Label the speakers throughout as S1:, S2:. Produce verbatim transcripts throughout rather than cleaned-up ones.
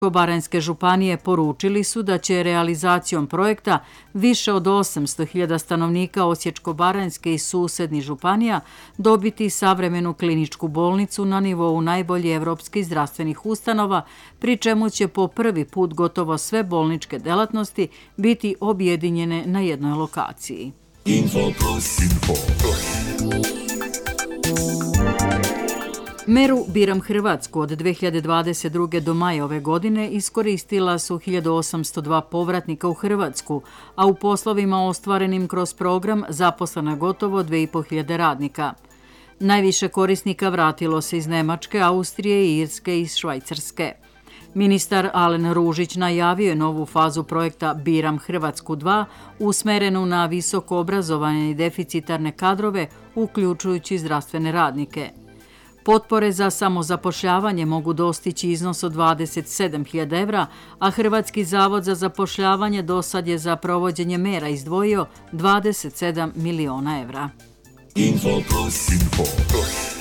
S1: Osječko-baranjske županije poručili su da će realizacijom projekta više od osamsto hiljada stanovnika Osječko-baranjske i susednih županija dobiti savremenu kliničku bolnicu na nivou najboljih evropskih zdravstvenih ustanova, pri čemu će po prvi put gotovo sve bolničke delatnosti biti objedinjene na jednoj lokaciji. Info plus. Info plus. Meru Biram Hrvatsku od dve hiljade dvadeset druge do maja ove godine iskoristila su hiljadu osamsto dva povratnika u Hrvatsku, a u poslovima ostvarenim kroz program zaposleno je gotovo dve i po hiljade radnika. Najviše korisnika vratilo se iz Nemačke, Austrije, Irske i Švajcarske. Ministar Alen Ružić najavio je novu fazu projekta Biram Hrvatsku dva, usmerenu na visoko obrazovane i deficitarne kadrove, uključujući zdravstvene radnike. Potpore za samozapošljavanje mogu dostići iznos od dvadeset sedam hiljada evra, a Hrvatski zavod za zapošljavanje dosad je za provođenje mera izdvojio dvadeset sedam miliona evra. Info plus. Info plus.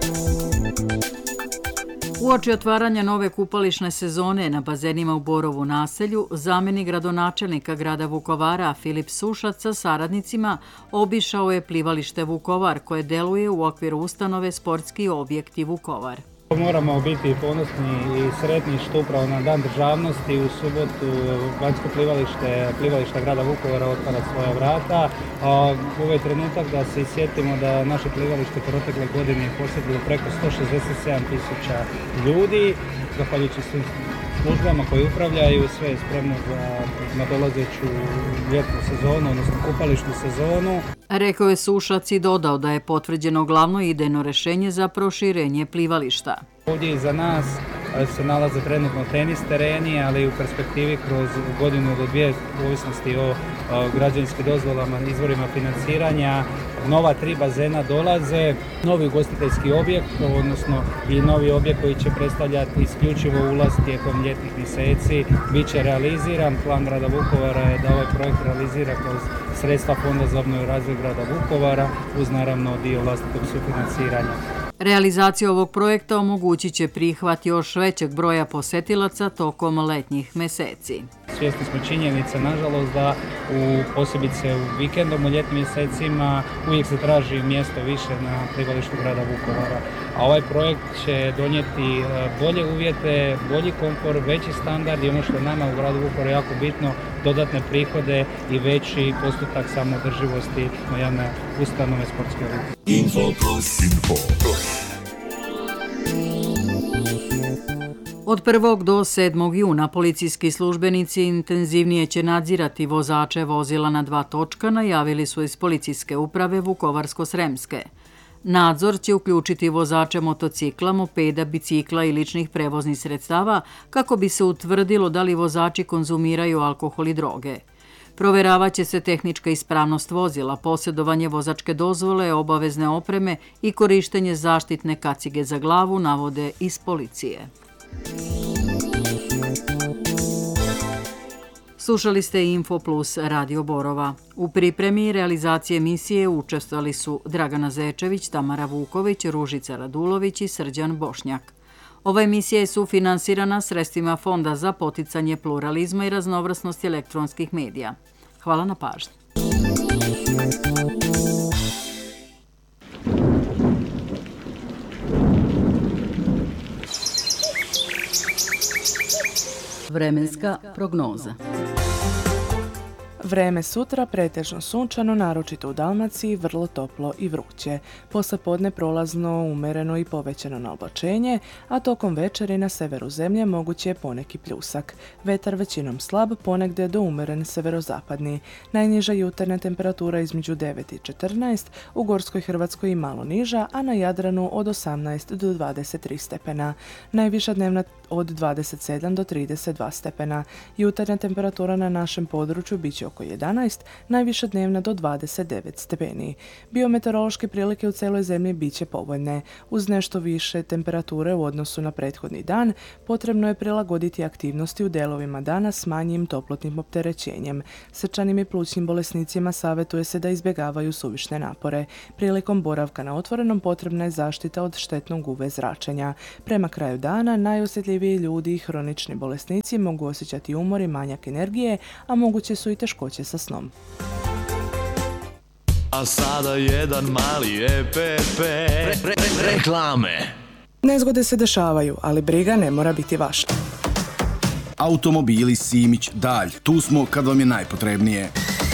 S1: Uoči otvaranja nove kupališne sezone na bazenima u Borovu naselju, zamjenik gradonačelnika grada Vukovara Filip Sušac sa saradnicima obišao je plivalište Vukovar koje deluje u okviru ustanove Sportski objekti Vukovar.
S2: Moramo biti ponosni i sretni što upravo na Dan državnosti u subotu vanjsko plivalište, plivalište grada Vukovara otvara svoja vrata. Ovo je trenutak da se sjetimo da naše plivalište protekle godine posjetilo preko sto šezdeset sedam tisuća ljudi, zahvaljujući svim službama koji upravljaju, sve je spremno za nadolazeću ljetnu sezonu, odnosno kupališnu sezonu.
S1: Rekao je Sušac i dodao da je potvrđeno glavno idejno rješenje za proširenje plivališta.
S2: Ovdje iza nas se nalaze trenutno tenis tereni, ali u perspektivi kroz godinu do dvije, u ovisnosti o građevinskim dozvolama, izvorima financiranja, nova tri bazena dolaze, novi ugostiteljski objekt, odnosno i novi objekt koji će predstavljati isključivo ulaz tijekom ljetnih mjeseci, bit će realiziran. Plan grada Vukovara je da ovaj projekt realizira kroz sredstva Fonda za obnovu i razvoj grada Vukovara, uz naravno dio vlastitog sufinanciranja.
S1: Realizacija ovog projekta omogućit će prihvat još većeg broja posetilaca tokom letnjih meseci.
S2: Svjesni smo činjenica, nažalost, da u posebice u vikendom, u ljetnim mjesecima uvijek se traži mjesto više na plivalištu grada Vukovara. A ovaj projekt će donijeti bolje uvjete, bolji komfor, veći standard i ono što je nama u gradu Vukovaru jako bitno, dodatne prihode i veći postotak samoodrživosti na javne ustanove sportske objekte. Info plus. Info plus.
S1: Od prvog do sedmog juna policijski službenici intenzivnije će nadzirati vozače vozila na dva točka, najavili su iz policijske uprave Vukovarsko-sremske. Nadzor će uključiti vozače motocikla, mopeda, bicikla i ličnih prevoznih sredstava kako bi se utvrdilo da li vozači konzumiraju alkohol i droge. Proveravat će se tehnička ispravnost vozila, posjedovanje vozačke dozvole, obavezne opreme i korištenje zaštitne kacige za glavu, navode iz policije. Slušali ste Info plus Radio Borova. U pripremi i realizaciji emisije učestvovali su Dragana Zečević, Tamara Vuković, Ružica Radulović i Srđan Bošnjak. Ova emisija je sufinansirana sredstvima Fonda za poticanje pluralizma i raznovrsnosti elektronskih medija. Hvala na pažnji. Vremenska prognoza.
S3: Vreme sutra pretežno sunčano, naročito u Dalmaciji, vrlo toplo i vruće. Poslijepodne prolazno, umereno i povećano na oblačenje, a tokom večeri na severu zemlje moguće je poneki pljusak. Vetar većinom slab, ponegdje do umeren severozapadni. Najniža jutarnja temperatura između devet i četrnaest, u Gorskoj Hrvatskoj i malo niža, a na Jadranu od osamnaest do dvadeset tri stepena. Najviša dnevna od dvadeset sedam do trideset dva stepena. Jutarnja temperatura na našem području bit će oko oko jedanaest, najviša dnevna do dvadeset devet stepeni. Biometeorološke prilike u celoj zemlji bit će povoljne. Uz nešto više temperature u odnosu na prethodni dan, potrebno je prilagoditi aktivnosti u delovima dana s manjim toplotnim opterećenjem. Srčanim i plućnim bolesnicima savjetuje se da izbjegavaju suvišne napore. Prilikom boravka na otvorenom potrebna je zaštita od štetnog U V zračenja. Prema kraju dana, najosjetljiviji ljudi i hronični bolesnici mogu osjećati umor i manjak energije, a moguće su i teškoće sa snom.
S4: A sada jedan mali E P P. Re, re, re, reklame.
S3: Nezgode se dešavaju, ali briga ne mora biti vaša.
S5: Automobili Simić Dalj. Tu smo kad vam je najpotrebnije.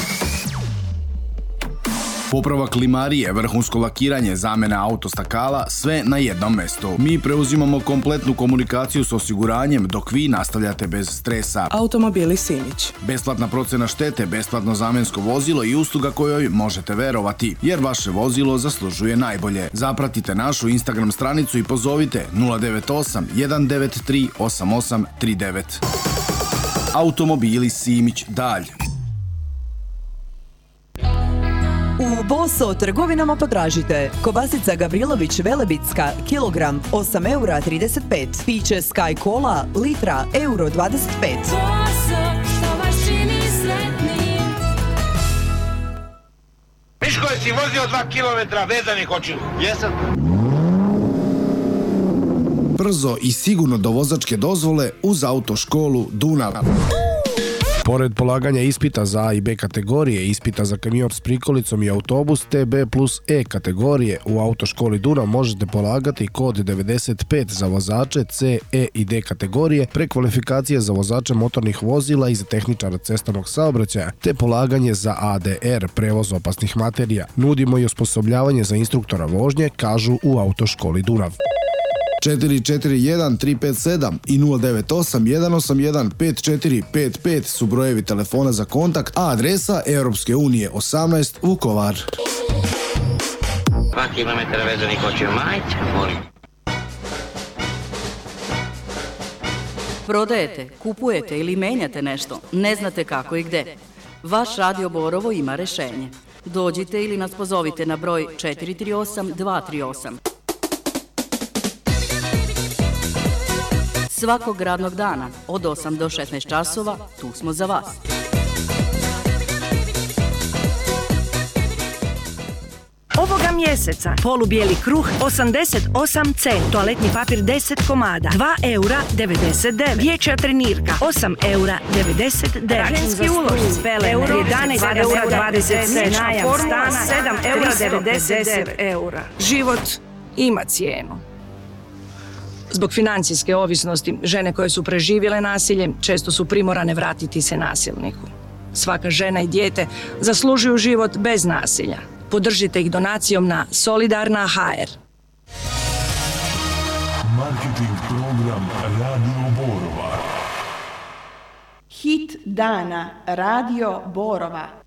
S5: Popravak limarije, vrhunsko lakiranje, zamjena autostakala, sve na jednom mjestu. Mi preuzimamo kompletnu komunikaciju s osiguranjem dok vi nastavljate bez stresa.
S3: Automobili Simić.
S5: Besplatna procjena štete, besplatno zamjensko vozilo i usluga kojoj možete verovati, jer vaše vozilo zaslužuje najbolje. Zapratite našu Instagram stranicu i pozovite nula devet osam jedan devet tri osam osam tri devet. Automobili Simić Dalj.
S6: U Boso trgovinama potražite kobasica Gavrilović Velebitska kilogram osam eura trideset pet, piće Sky Cola litra euro dvadeset pet.
S7: Boso, što vas čini sretnim.
S8: Miško, jesi vozio dva kilometra vezanih očiju?
S4: Jesam.
S5: Brzo i sigurno do vozačke dozvole uz autoškolu Dunav.
S9: Pored polaganja ispita za A i B kategorije, ispita za kamion s prikolicom i autobus T B plus E kategorije, u autoškoli Dunav možete polagati kod devedeset pet za vozače C, E i D kategorije, prekvalifikacije za vozače motornih vozila i za tehničara cestovnog saobraćaja, te polaganje za A D R, prevoz opasnih materija. Nudimo i osposobljavanje za instruktora vožnje, kažu u autoškoli Dunav.
S5: četiri četiri jedan tri pet sedam i nula devet osam jedan osam jedan pet četiri pet pet su brojevi telefona za kontakt, a adresa Europske unije osamnaest Vukovar.
S8: Dva kilometra vezanih očiju, majte, molim.
S1: Prodajete, kupujete ili menjate nešto, ne znate kako i gde. Vaš Radio Borovo ima rešenje. Dođite ili nas pozovite na broj četiri tri osam dva tri osam. Svakog radnog dana od osam do šesnaest časova tu smo za vas.
S10: Ovoga mjeseca polubijeli kruh osamdeset osam centi, toaletni papir deset komada, dva eura devedeset devet, dječja trenirka osam eura devedeset devet, ženski ulož spele jedanaest eura dvadeset sedam, najam stana sedam eura devedeset devet eura. Život ima cijenu. Zbog financijske ovisnosti, žene koje su preživjele nasilje često su primorane vratiti se nasilniku. Svaka žena i dijete zaslužuju život bez nasilja. Podržite ih donacijom na Solidarna ha er.
S11: Marketing program Radio Borova.
S12: Hit dana Radio Borova.